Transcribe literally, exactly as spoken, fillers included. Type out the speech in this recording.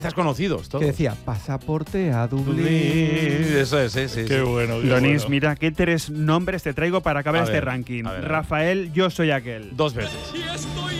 conocidos, todos. Que decía, pasaporte a Dublín. Eso es, sí, sí. Qué sí. bueno, qué Donís, bueno. mira qué tres nombres te traigo para acabar A este ver, ranking. a ver, a ver. Rafael, yo soy aquel. Dos veces. Y estoy